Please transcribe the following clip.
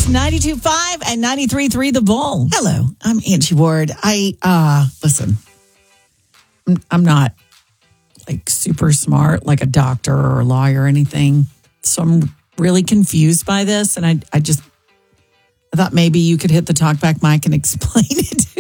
Kicks 92.5 and 93.3 The Bull. Hello, I'm Angie Ward. Listen, I'm not like super smart, like a doctor or a lawyer or anything. So I'm really confused by this. And I thought maybe you could hit the talkback mic and explain it